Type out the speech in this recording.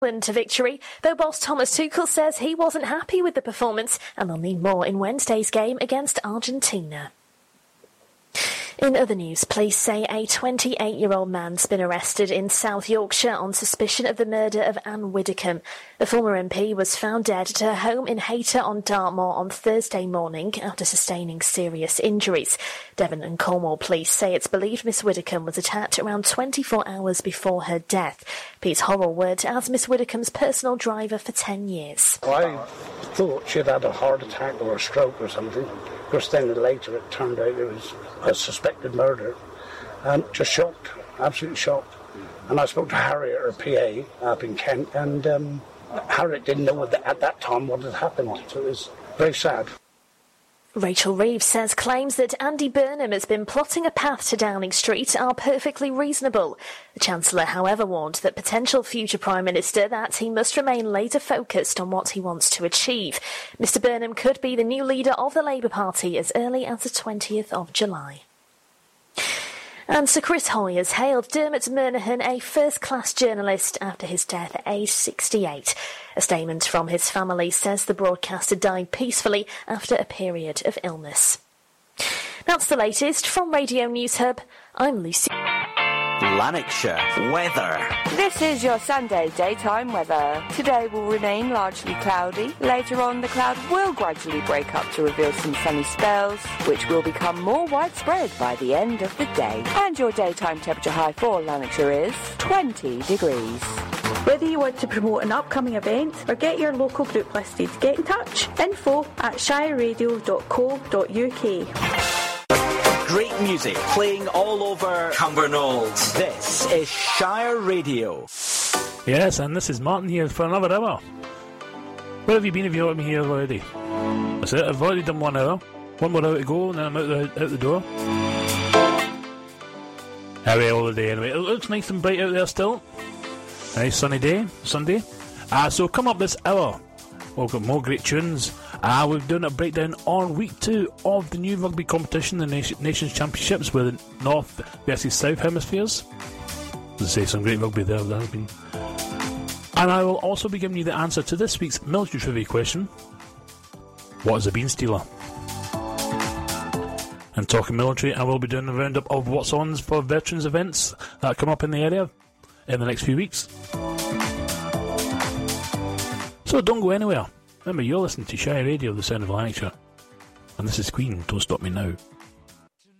to victory, though boss Thomas Tuchel says he wasn't happy with the performance and they'll need more in Wednesday's game against Argentina. In other news, police say a 28-year-old man's been arrested in South Yorkshire on suspicion of the murder of Anne Widdecombe. The former MP was found dead at her home in Hayter on Dartmoor on Thursday morning after sustaining serious injuries. Devon and Cornwall police say it's believed Miss Widdecombe was attacked around 24 hours before her death. Pete Horrell worked as Miss Widdecombe's personal driver for 10 years. I thought she'd had a heart attack or a stroke or something. Of course, then later it turned out it was a suspected murder. And just shocked, absolutely shocked. And I spoke to Harriet, her PA, up in Kent, and Harriet didn't know at that time what had happened. So it was very sad. Rachel Reeves says claims that Andy Burnham has been plotting a path to Downing Street are perfectly reasonable. The Chancellor, however, warned that potential future Prime Minister that he must remain laser-focused on what he wants to achieve. Mr Burnham could be the new leader of the Labour Party as early as the 20th of July. And Sir Chris Hoy has hailed Dermot Murnaghan a first-class journalist after his death at age 68. A statement from his family says the broadcaster died peacefully after a period of illness. That's the latest from Radio News Hub. I'm Lucy. Lanarkshire weather. This is your Sunday daytime weather. Today will remain largely cloudy. Later on, the cloud will gradually break up to reveal some sunny spells, which will become more widespread by the end of the day. And your daytime temperature high for Lanarkshire is 20 degrees. Whether you want to promote an upcoming event or get your local group listed, get in touch. info@shireradio.co.uk. Great music playing all over Cumbernauld. This is Shire Radio. Yes, and this is Martin here for another hour. Where have you been if you haven't been here already? That's it, I've already done 1 hour. One more hour to go and then I'm out the door. Away all the day anyway. It looks nice and bright out there still. Nice sunny day, Sunday. So come up this hour. We've got more great tunes. We've done a breakdown on week 2 of the new rugby competition, the Nations Championships, with the North versus South hemispheres. Let's say some great rugby there has been. And I will also be giving you the answer to this week's military trivia question. What is a bean stealer? And talking military, I will be doing a roundup of what's on for veterans events that come up in the area in the next few weeks. So don't go anywhere. Remember, you're listening to Shire Radio, the sound of Lanarkshire. And this is Queen, Don't Stop Me Now.